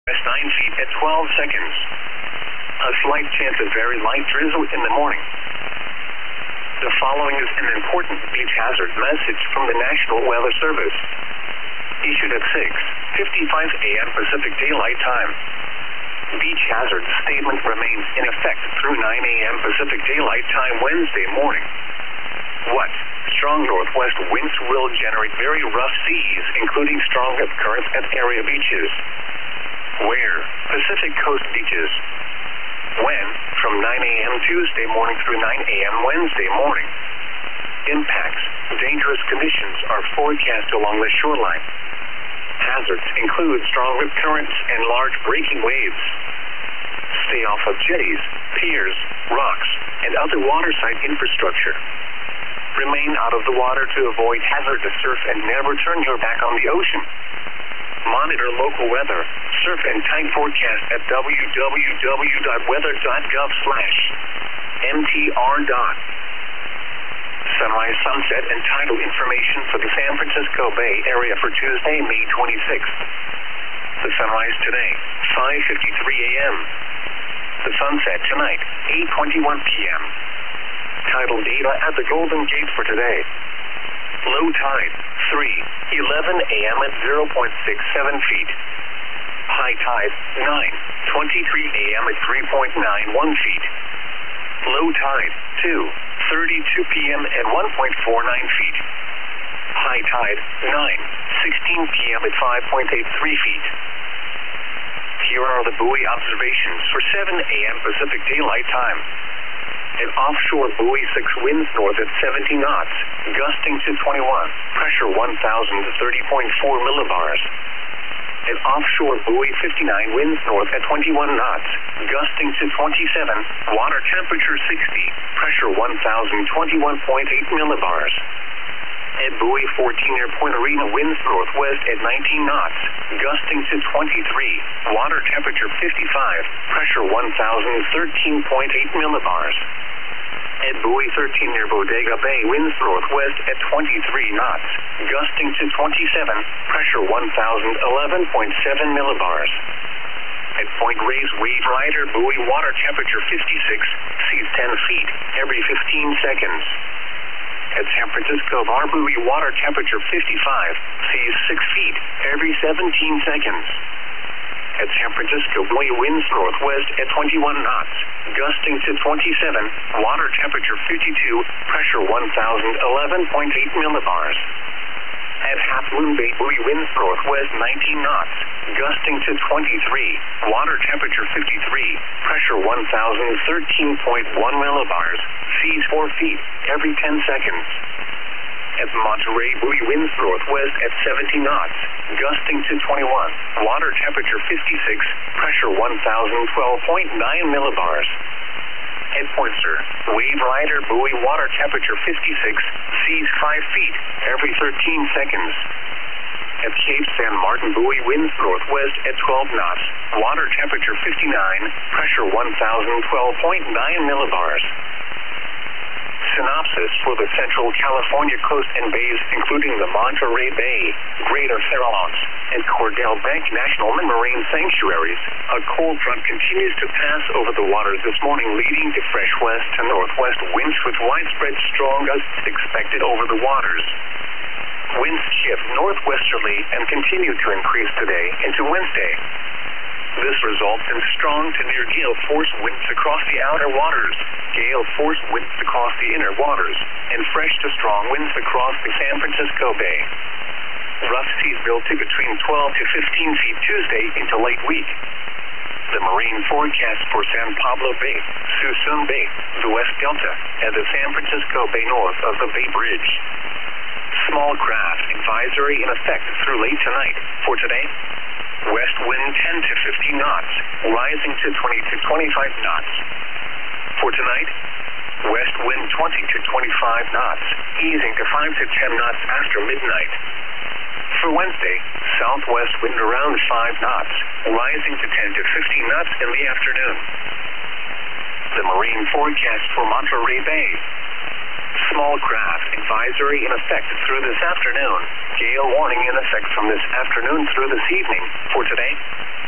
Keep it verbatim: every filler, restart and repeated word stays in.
West nine feet at twelve seconds. A slight chance of very light drizzle in the morning. The following is an important beach hazard message from the National Weather Service. Issued at six fifty-five a m Pacific Daylight Time. Beach hazard statement remains in effect through nine a m Pacific Daylight Time Wednesday morning. What? Strong northwest winds will generate very rough seas, including strong currents at area beaches. Where? Pacific Coast beaches. When? From nine a m Tuesday morning through nine a m Wednesday morning. Impacts. Dangerous conditions are forecast along the shoreline. Hazards include strong rip currents and large breaking waves. Stay off of jetties, piers, rocks, and other waterside infrastructure. Remain out of the water to avoid hazardous surf and never turn your back on the ocean. Monitor local weather, surf and tide forecast at w w w dot weather dot gov slash m t r. Sunrise, sunset, and tidal information for the San Francisco Bay Area for Tuesday, May twenty-sixth. The sunrise today, five fifty-three a m The sunset tonight, eight twenty-one p m Tidal data at the Golden Gate for today. Low tide, three eleven a m at zero point six seven feet. High tide, nine twenty-three a m at three point nine one feet. Low tide, two thirty-two p m at one point four nine feet. High tide, nine sixteen p m at five point eight three feet. Here are the buoy observations for seven a m Pacific Daylight Time. An offshore buoy six winds north at seventy knots, gusting to twenty-one, pressure one thousand thirty point four millibars. An offshore buoy fifty-nine winds north at twenty-one knots, gusting to twenty-seven, water temperature sixty, pressure one thousand twenty-one point eight millibars. At buoy fourteen near Point Arena winds northwest at nineteen knots, gusting to twenty-three, water temperature fifty-five, pressure one thousand thirteen point eight millibars. At buoy thirteen near Bodega Bay winds northwest at twenty-three knots, gusting to twenty-seven, pressure one thousand eleven point seven millibars. At Point Reyes Wave Rider buoy water temperature fifty-six, seas ten feet every fifteen seconds. At San Francisco Bar buoy water temperature fifty-five, seas six feet every seventeen seconds. At San Francisco buoy winds northwest at twenty-one knots, gusting to twenty-seven, water temperature fifty-two, pressure one thousand eleven point eight millibars. At Half Moon Bay buoy winds northwest nineteen knots, gusting to twenty-three, water temperature fifty-three, pressure one thousand thirteen point one millibars, seas four feet every ten seconds. At Monterey buoy winds northwest at seventy knots, gusting to twenty-one, water temperature fifty-six, pressure one thousand twelve point nine millibars. At Poinsett, Wave Rider buoy water temperature fifty-six, seas five feet every thirteen seconds. At Cape San Martin buoy winds northwest at twelve knots, water temperature fifty-nine, pressure one thousand twelve point nine millibars. Synopsis for the Central California coast and bays, including the Monterey Bay, Greater Farallones, and Cordell Bank National Marine Sanctuaries. A cold front continues to pass over the waters this morning, leading to fresh west to northwest winds with widespread strong gusts expected over the waters. Winds shift northwesterly and continue to increase today into Wednesday. This results in strong to near gale force winds across the outer waters, gale force winds across the inner waters, and fresh to strong winds across the San Francisco Bay. Rough seas built to between twelve to fifteen feet Tuesday into late week. The marine forecast for San Pablo Bay, Suisun Bay, the West Delta, and the San Francisco Bay north of the Bay Bridge. Small craft advisory in effect through late tonight. For today, west wind ten to fifteen knots, rising to twenty to twenty-five knots. For tonight, west wind twenty to twenty-five knots, easing to five to ten knots after midnight. For Wednesday, southwest wind around five knots, rising to ten to fifteen knots in the afternoon. The marine forecast for Monterey Bay. Small craft advisory in effect through this afternoon. Gale warning in effect from this afternoon through this evening. For today,